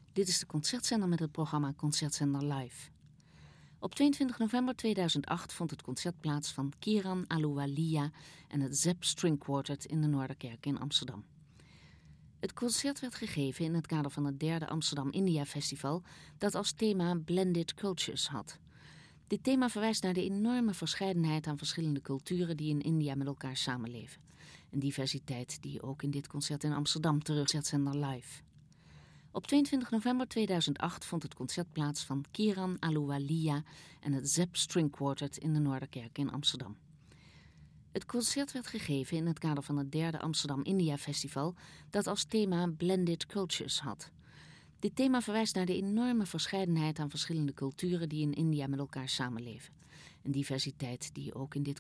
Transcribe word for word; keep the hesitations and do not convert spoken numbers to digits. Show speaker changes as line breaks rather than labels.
Dit is de Concertzender met het programma Concertzender Live. Op tweeëntwintig november tweeduizend acht vond het concert plaats van Kiran Ahluwalia en het Zepp String Quartet in de Noorderkerk in Amsterdam. Het concert werd gegeven in het kader van het derde Amsterdam India Festival, dat als thema Blended Cultures had. Dit thema verwijst naar de enorme verscheidenheid aan verschillende culturen die in India met elkaar samenleven. Een diversiteit die ook in dit concert in Amsterdam terug Concertzender Live. Op tweeëntwintig november tweeduizend acht vond het concert plaats van Kiran Ahluwalia en het Zepp String Quartet in de Noorderkerk in Amsterdam. Het concert werd gegeven in het kader van het derde Amsterdam India Festival, dat als thema Blended Cultures had. Dit thema verwijst naar de enorme verscheidenheid aan verschillende culturen die in India met elkaar samenleven. Een diversiteit die ook in dit